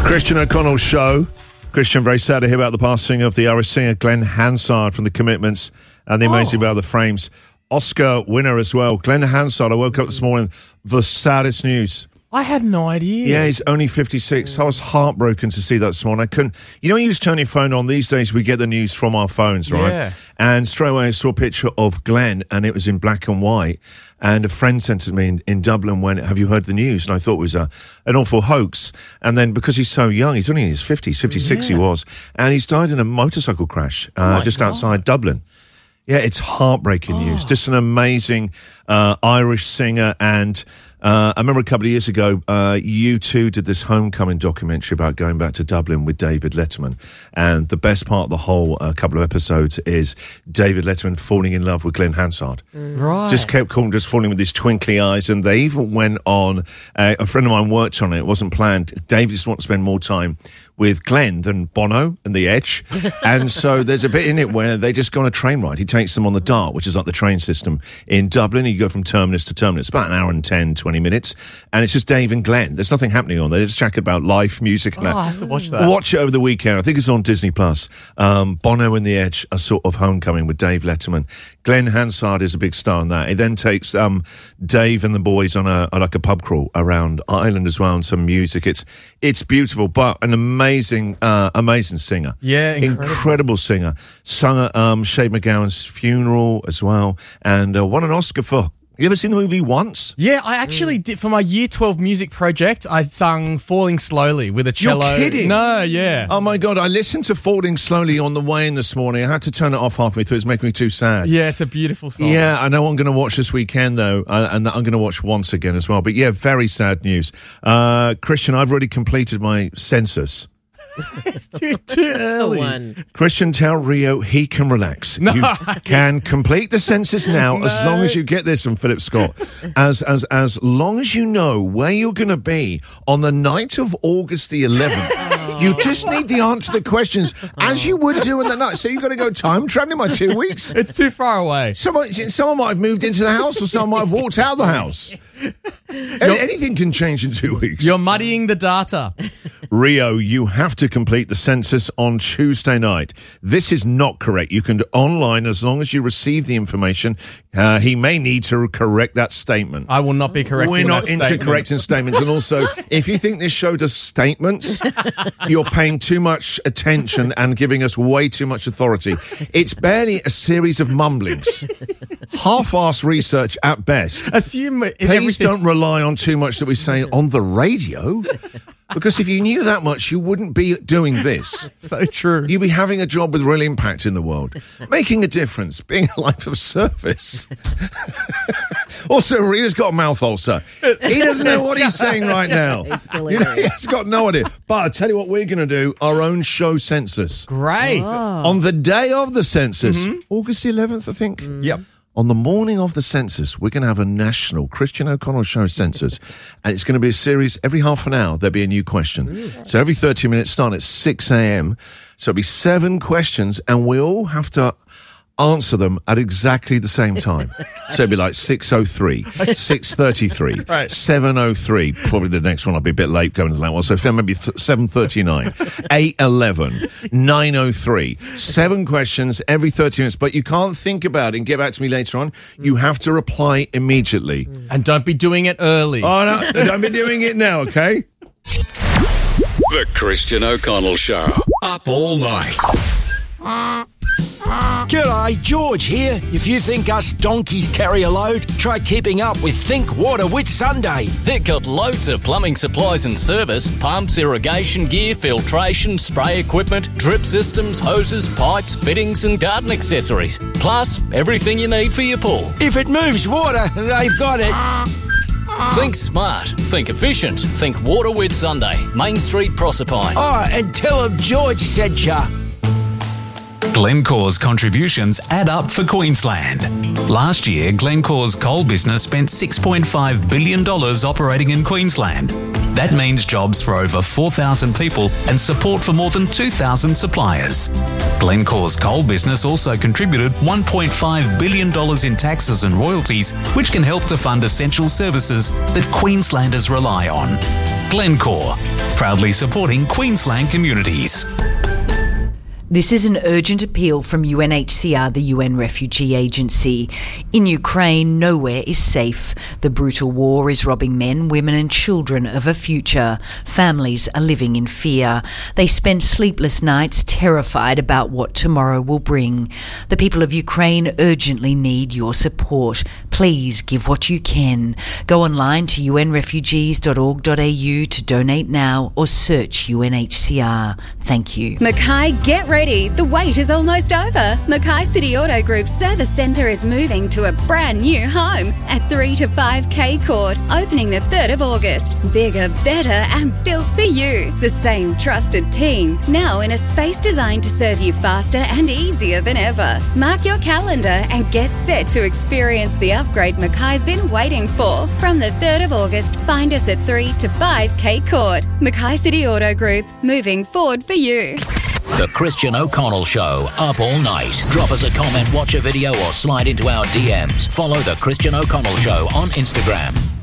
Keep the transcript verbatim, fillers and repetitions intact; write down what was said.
Christian O'Connell Show. Christian, very sad to hear about the passing of the Irish singer Glenn Hansard from The Commitments and The Amazing About the Frames. Oscar winner as well. Glenn Hansard, I woke up this morning, the saddest news. I had no idea. Yeah, he's only fifty-six. I was heartbroken to see that this morning. I couldn't... You know, you just turn your phone on. These days, we get the news from our phones, right? Yeah. And straight away, I saw a picture of Glenn, and it was in black and white. And a friend sent it to me in, in Dublin when, have you heard the news? And I thought it was a, an awful hoax. And then because he's so young, he's only in his fifties, fifty-six yeah. he was, and he's died in a motorcycle crash uh, oh just God. outside Dublin. Yeah, it's heartbreaking oh. news. Just an amazing uh, Irish singer. And uh, I remember a couple of years ago, uh, U two did this homecoming documentary about going back to Dublin with David Letterman. And the best part of the whole uh, couple of episodes is David Letterman falling in love with Glenn Hansard. Right. Just kept calling, just falling with his twinkly eyes. And they even went on, uh, a friend of mine worked on it, it wasn't planned. David just wanted to spend more time with Glenn than Bono and The Edge. And so there's a bit in it where they just go on a train ride. He takes them on the Dart, which is like the train system in Dublin. You go from terminus to terminus. It's about an hour and ten, twenty minutes. And it's just Dave and Glenn. There's nothing happening on there. They just chat about life, music. And oh, that. I have to watch that. Watch it over the weekend. I think it's on Disney Plus. Um, Bono and The Edge are sort of homecoming with Dave Letterman. Glenn Hansard is a big star in that. He then takes um, Dave and the boys on a on like a pub crawl around Ireland as well, and some music. It's it's beautiful, but an amazing uh, amazing singer. Yeah, incredible. incredible singer. Sung at um, Shane MacGowan's funeral as well, and uh, won an Oscar for. You ever seen the movie Once? Yeah, I actually mm. did. For my Year twelve music project, I sung Falling Slowly with a cello. You're kidding? No, yeah. Oh, my God. I listened to Falling Slowly on the way in this morning. I had to turn it off halfway through. It was making me too sad. Yeah, it's a beautiful song. Yeah, I know I'm going to watch this weekend, though, uh, and I'm going to watch Once again as well. But, yeah, very sad news. Uh, Christian, I've already completed my census. It's too, too early. One. Christian, tell Rio he can relax. No. You can complete the census now No. as long as you get this from Philip Scott. As as as long as you know where you're going to be on the night of August the eleventh. Oh. You just need the answer to the questions as you would do in the night. So you've got to go time traveling by two weeks. It's too far away. Someone, someone might have moved into the house, or someone might have walked out of the house. Any, anything can change in two weeks. You're muddying the data. Rio, you have to complete the census on Tuesday night. This is not correct. You can do online as long as you receive the information. Uh, he may need to correct that statement. I will not be correcting We're not that into statement. correcting statements. And also, if you think this show does statements, you're paying too much attention and giving us way too much authority. It's barely a series of mumblings. Half-assed research at best. Assume if Please everything... don't rely on too much that we say on the radio. Because if you knew that much, you wouldn't be doing this. So true. You'd be having a job with real impact in the world, making a difference, being a life of service. Also, Rio's got a mouth ulcer. He doesn't know what he's saying right now. It's You know, he's got no idea. But I tell you what, we're going to do our own show census. Great. Oh. On the day of the census, Mm-hmm. August the eleventh, I think. Mm. Yep. On the morning of the census, we're going to have a national Christian O'Connell Show census, and it's going to be a series every half an hour. There'll be a new question. Ooh. So every thirty minutes, start at six a.m. So it'll be seven questions, and we all have to answer them at exactly the same time. So it'll be like six oh three, six thirty-three, right. seven oh three. Probably the next one I'll be a bit late going to that one. So maybe seven thirty-nine, eight eleven, nine oh three. Seven questions every thirty minutes. But you can't think about it and get back to me later on. You have to reply immediately. And don't be doing it early. Oh, no, don't be doing it now, okay? The Christian O'Connell Show. Up all night. G'day, George here. If you think us donkeys carry a load, try keeping up with Think Water with Sunday. They've got loads of plumbing supplies and service, pumps, irrigation gear, filtration, spray equipment, drip systems, hoses, pipes, fittings and garden accessories. Plus, everything you need for your pool. If it moves water, they've got it. Think smart, think efficient, think Water with Sunday, Main Street, Proserpine. Oh, and tell them George said ya. Glencore's contributions add up for Queensland. Last year, Glencore's coal business spent six point five billion dollars operating in Queensland. That means jobs for over four thousand people and support for more than two thousand suppliers. Glencore's coal business also contributed one point five billion dollars in taxes and royalties, which can help to fund essential services that Queenslanders rely on. Glencore, proudly supporting Queensland communities. This is an urgent appeal from U N H C R, the U N Refugee Agency. In Ukraine, nowhere is safe. The brutal war is robbing men, women and children of a future. Families are living in fear. They spend sleepless nights terrified about what tomorrow will bring. The people of Ukraine urgently need your support. Please give what you can. Go online to u n refugees dot org dot a u to donate now or search U N H C R. Thank you. Mackay, get ready. The wait is almost over. Mackay City Auto Group's service centre is moving to a brand new home at three to five K Court, opening the third of August. Bigger, better and built for you. The same trusted team, now in a space designed to serve you faster and easier than ever. Mark your calendar and get set to experience the upgrade Mackay's been waiting for. From the third of August, find us at three to five K Court. Mackay City Auto Group, moving forward for you. The Christian O'Connell Show, up all night. Drop us a comment, watch a video or slide into our D Ms. Follow The Christian O'Connell Show on Instagram.